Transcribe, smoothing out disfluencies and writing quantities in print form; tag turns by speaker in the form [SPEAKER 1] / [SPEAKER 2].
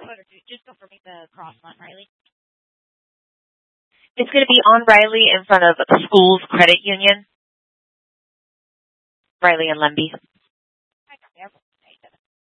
[SPEAKER 1] Just confirming the cross on Riley.
[SPEAKER 2] It's going to be on Riley in front of the school's credit union. Riley and Lemby.